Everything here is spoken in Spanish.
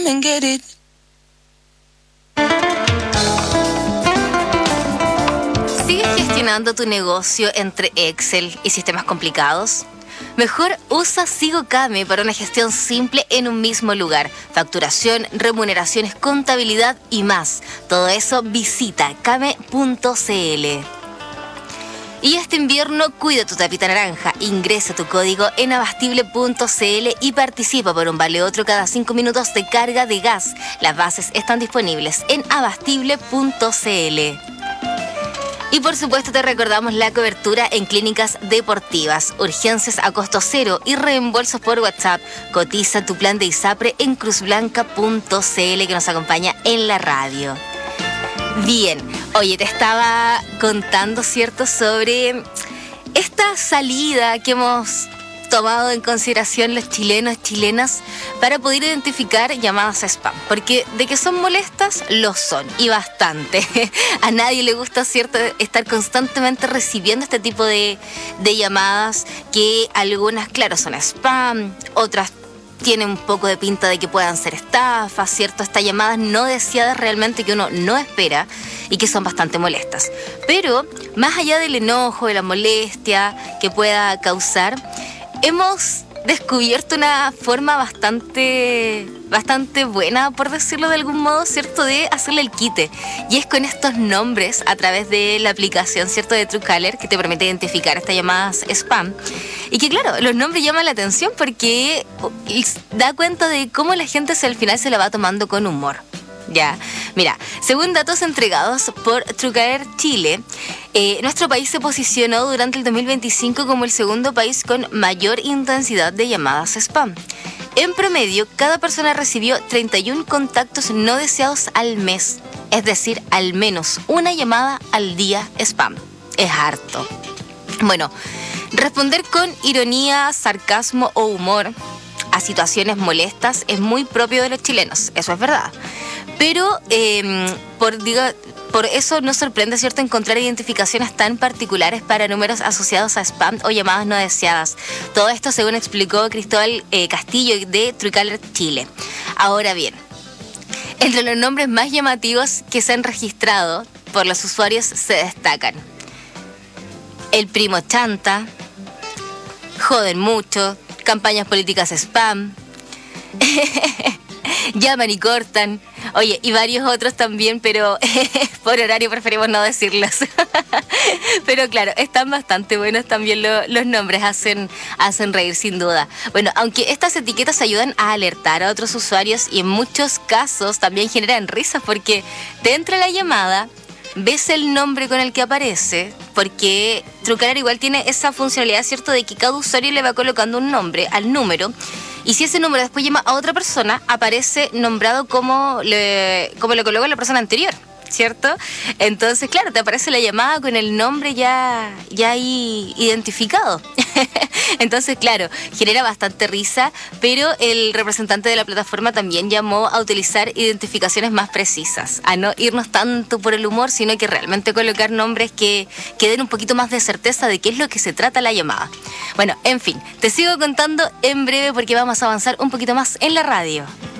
and get it. ¿Sigues gestionando tu negocio entre Excel y sistemas complicados? Mejor usa SigoKame para una gestión simple en un mismo lugar. Facturación, remuneraciones, contabilidad y más. Todo eso visita kame.cl. Y este invierno cuida tu tapita naranja. Ingresa tu código en abastible.cl y participa por un vale otro cada 5 minutos de carga de gas. Las bases están disponibles en abastible.cl. Y por supuesto te recordamos la cobertura en clínicas deportivas, urgencias a costo cero y reembolsos por WhatsApp. Cotiza tu plan de ISAPRE en cruzblanca.cl, que nos acompaña en la radio. Bien, oye, te estaba contando, ¿cierto?, sobre esta salida que hemos tomado en consideración los chilenos, chilenas, para poder identificar llamadas a spam. Porque de que son molestas, lo son, y bastante. A nadie le gusta, ¿cierto?, estar constantemente recibiendo este tipo de llamadas, que algunas, claro, son spam, otras tienen un poco de pinta de que puedan ser estafas, ¿cierto? Estas llamadas no deseadas realmente que uno no espera y que son bastante molestas. Pero, más allá del enojo, de la molestia que pueda causar, hemos descubierto una forma bastante buena, por decirlo de algún modo, ¿cierto?, de hacerle el quite. Y es con estos nombres a través de la aplicación, ¿cierto?, de Truecaller, que te permite identificar estas llamadas spam. Y que claro, los nombres llaman la atención porque da cuenta de cómo la gente al final se la va tomando con humor. Ya, mira, según datos entregados por Truecaller Chile, nuestro país se posicionó durante el 2025 como el segundo país con mayor intensidad de llamadas spam. En promedio, cada persona recibió 31 contactos no deseados al mes, es decir, al menos una llamada al día spam. Es harto. Bueno, responder con ironía, sarcasmo o humor a situaciones molestas es muy propio de los chilenos, eso es verdad. Pero por eso no sorprende, ¿cierto?, encontrar identificaciones tan particulares para números asociados a spam o llamadas no deseadas. Todo esto según explicó Cristóbal Castillo de Truecaller Chile. Ahora bien, entre los nombres más llamativos que se han registrado por los usuarios se destacan el primo chanta, joden mucho, campañas políticas spam, llaman y cortan, oye, y varios otros también, pero por horario preferimos no decirlos. Pero claro, están bastante buenos también los nombres, hacen reír sin duda. Bueno, aunque estas etiquetas ayudan a alertar a otros usuarios y en muchos casos también generan risas porque te entra la llamada, ves el nombre con el que aparece, porque Truecaller igual tiene esa funcionalidad, ¿cierto?, de que cada usuario le va colocando un nombre al número, y si ese número después llama a otra persona, aparece nombrado como le colocó la persona anterior, ¿cierto? Entonces, claro, te aparece la llamada con el nombre ya ahí identificado. Entonces, claro, genera bastante risa, pero el representante de la plataforma también llamó a utilizar identificaciones más precisas, a no irnos tanto por el humor, sino que realmente colocar nombres que den un poquito más de certeza de qué es lo que se trata la llamada. Bueno, en fin, te sigo contando en breve porque vamos a avanzar un poquito más en la radio.